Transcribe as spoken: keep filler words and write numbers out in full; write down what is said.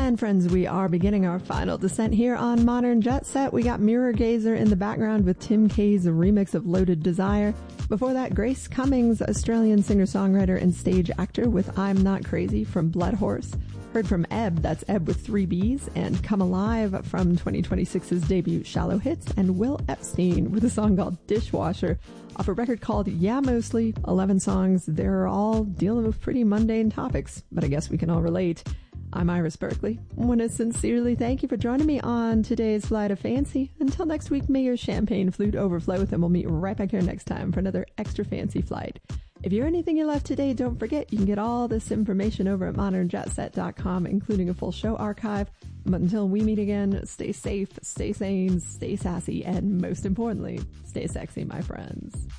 And friends, we are beginning our final descent here on Modern Jet Set. We got Mirror Gazer in the background with Tim K's remix of Loaded Desire. Before that, Grace Cummings, Australian singer-songwriter and stage actor with I'm Not Crazy from Blood Horse. Heard from Ebb, that's Ebb with three B's, and Come Alive from twenty twenty-six's debut Shallow Hits, and Will Epstein with a song called Dishwasher off a record called Yeah Mostly. eleven songs, they're all dealing with pretty mundane topics, but I guess we can all relate. I'm Iris Berkeley. I want to sincerely thank you for joining me on today's Flight of Fancy. Until next week, may your champagne flute overflow, and we'll meet right back here next time for another extra fancy flight. If you're anything you left today, don't forget you can get all this information over at modern jet set dot com, including a full show archive. But until we meet again, stay safe, stay sane, stay sassy, and most importantly, stay sexy, my friends.